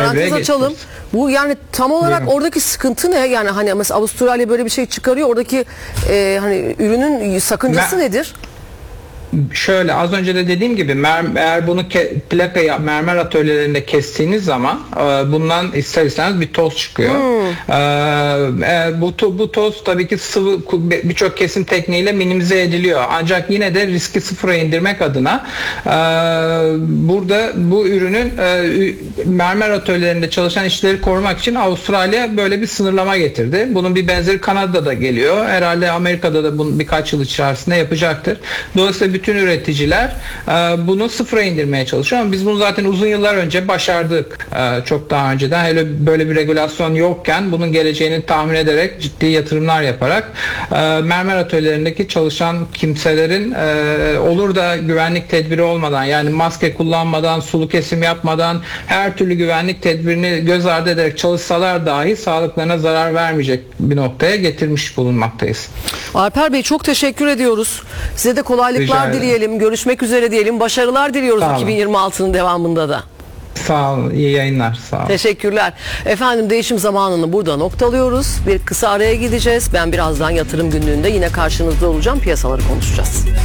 parantez açalım. Bu yani tam olarak oradaki sıkıntı ne? Yani hani mesela Avustralya böyle bir şey çıkarıyor. Oradaki hani ürünün sakıncası nedir? Şöyle, az önce de dediğim gibi eğer bunu plakayı mermer atölyelerinde kestiğiniz zaman bundan ister istemez bir toz çıkıyor. Bu toz tabii ki sıvı, birçok kesim tekniğiyle minimize ediliyor. Ancak yine de riski sıfıra indirmek adına burada bu ürünün mermer atölyelerinde çalışan işçileri korumak için Avustralya böyle bir sınırlama getirdi. Bunun bir benzeri Kanada'da geliyor. Herhalde Amerika'da da bunu birkaç yıl içerisinde yapacaktır. Dolayısıyla bütün üreticiler bunu sıfıra indirmeye çalışıyor ama biz bunu zaten uzun yıllar önce başardık. Çok daha önceden, hele böyle bir regülasyon yokken bunun geleceğini tahmin ederek ciddi yatırımlar yaparak mermer atölyelerindeki çalışan kimselerin olur da güvenlik tedbiri olmadan, yani maske kullanmadan, sulu kesim yapmadan, her türlü güvenlik tedbirini göz ardı ederek çalışsalar dahi sağlıklarına zarar vermeyecek bir noktaya getirmiş bulunmaktayız. Alper Bey, çok teşekkür ediyoruz. Size de kolaylıklar dileyelim. Görüşmek üzere diyelim. Başarılar diliyoruz 2026'nın devamında da. Sağ olun. İyi yayınlar. Sağ olun. Teşekkürler. Efendim, değişim zamanını burada noktalıyoruz. Bir kısa araya gideceğiz. Ben birazdan yatırım günlüğünde yine karşınızda olacağım. Piyasaları konuşacağız.